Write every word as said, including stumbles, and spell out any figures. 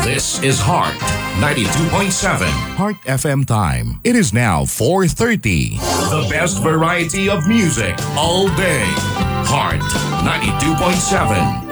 This is Heart ninety-two point seven. Heart F M time. It is now four thirty. The best variety of music all day. Heart ninety-two point seven.